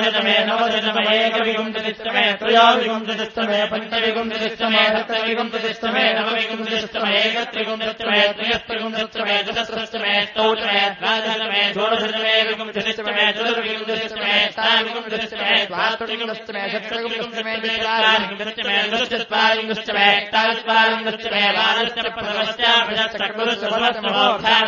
नवतितमे नवतितमे एकविंशतितमे त्रयोविंशतितमे पंचविंशतितमे सप्तविंशतितमे नवविंशतितमे एकत्रिंशतितमे त्रयस्त्रिंशतितमे चतुस्रतमे षोडशतमे द्वादशतमे षोडशतमे विंशतितमे चतुर्विंशतितमे अष्टाविंशतितमे द्वादशविंशतितमे षट्विंशतितमे चतुर्विंशतितमे चतुश्चत्वारिंशतितमे अष्टाविंशतितमे द्वादशतमे